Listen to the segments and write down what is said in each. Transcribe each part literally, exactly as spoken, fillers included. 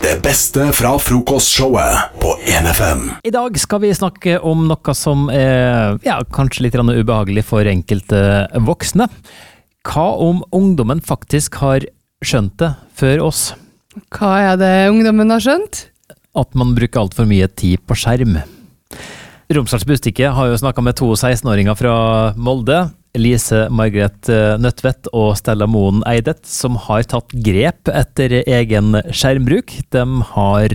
Det beste fra frokostshowet på en F M. I dag skal vi snakke om noe som er ja, kanskje litt ubehagelig for enkelte voksne. Hva om ungdommen faktisk har skjønt det før oss? Hva er det ungdommen har skjønt? At man bruker alt for mye tid på skjerm. Romsdals Budstikke har jo snakket med to seksten-åringer fra Molde, Lise Margret Nødtvedt og Stella Moen Eidet, som har tatt grep etter egen skjermbruk. De har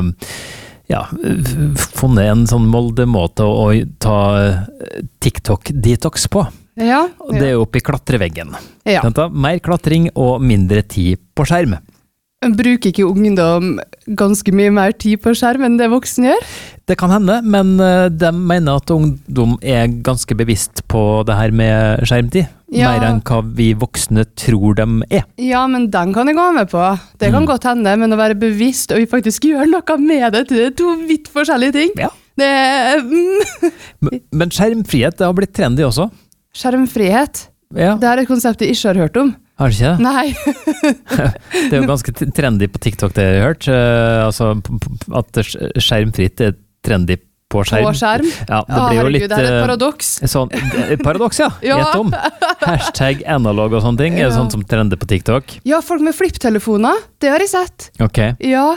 ja, funnet en sånn Molde-måte å ta TikTok-detox på. Ja, ja. Det er oppe i klatreveggen. Ja. Mer klatring og mindre tid på skjerm. Bruker ikke ungdom ganske mye mer tid på skjerm enn det voksne gjør? Det kan hende, men de mener at ungdom er ganske bevisst på det her med skjermtid. Ja. Mer enn hva vi voksne tror de er. Ja, men den kan jeg gå med på. Det kan mm. godt hende, men å være bevisst og faktisk gjøre noe med det, det er to vidt forskjellige ting. Ja. Det mm. men, men skjermfrihet, det har blitt trendy også. Skjermfrihet? Ja. Det er et konsept jeg ikke har hørt om. Har du ikke det? Nei. Det er jo ganske trendy på TikTok, det jeg har hørt. Uh, altså, at skjermfritt er trendy på skjerm. På skjerm? Ja, det blir jo herregud, litt... det er et paradoks. Sånn, paradoks, ja. Ja. Gjett om. Hashtag analog og sånne ting. Ja. Er det sånt som trender på TikTok? Ja, folk med flipptelefoner. Det har jeg sett. Ok. Ja.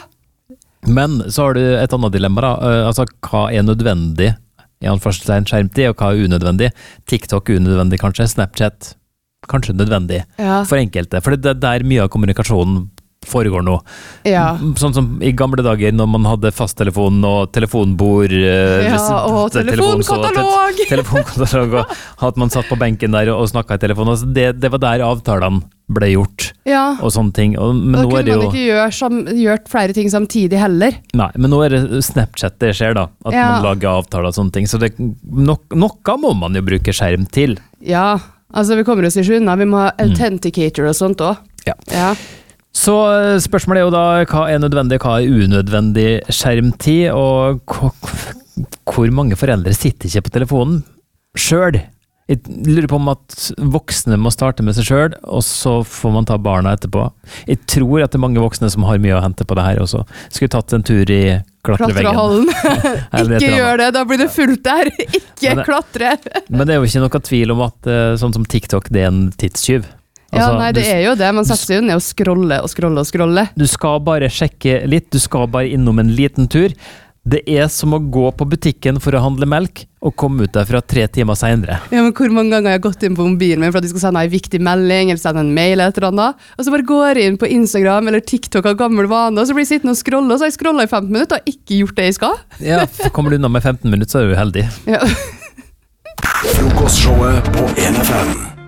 Men så har du et annet dilemma da. Uh, altså, hva er nødvendig? I anførselstegn skjermtid, og hva er unødvendig? TikTok er unødvendig kanskje, Snapchat kanskje nødvendig ja. For enkelte, for det er der mye av kommunikasjonen foregår nå. Ja. Sånn som i gamle dager når man hadde fasttelefon og telefonbord. Ja, og telefonkatalog! Te telefonkatalog, og at man satt på benken der og snakket i telefon. Altså det, det var der avtalene ble gjort, ja. Og sånne ting. Og, men da nå kunne er det jo, man ikke gjøre, sam, gjort flere ting samtidig heller. Nei, men nå er det Snapchat det skjer da, at ja. Man lager avtaler og sånne ting. Så det, no, noe må man jo bruke skjerm til. Ja, altså vi kommer oss ikke unna, vi må ha authenticator og sånt også. Ja. Ja. Så spørsmålet er jo da, hva er nødvendig, hva er unødvendig skjermtid, og hvor mange foreldre sitter ikke på telefonen selv? Jeg lurer på om at voksne må starte med seg selv, og så får man ta barna etterpå. Jeg tror at det er mange voksne som har mye å hente på det her også. Skulle tatt en tur i klatreveggen. Ikke gjør det, da blir det fullt der. Ikke men det, klatre. Men det er jo ikke noe tvil om at sånn som TikTok, det er en tidstyv. Altså, ja, nei, det du, er jo det. Man setter seg jo ned og scroller og scroller og scroller. Du skal bare sjekke litt, du skal bare innom en liten tur. Det er som å gå på butikken for å handle melk, og komme ut derfra tre timer senere. Ja, men hvor mange ganger har jeg gått inn på mobilen min for at jeg skal sende en viktig melding, eller sende en mail eller et eller annet, og så bare går jeg inn på Instagram eller TikTok av gammel vane, og så blir jeg sittende og scrolle, og så har jeg scrollet i femten minutter og ikke gjort det jeg skal. Ja, kommer du unna med femten minutter, så er du heldig. Ja. Frokostshowet på en F M.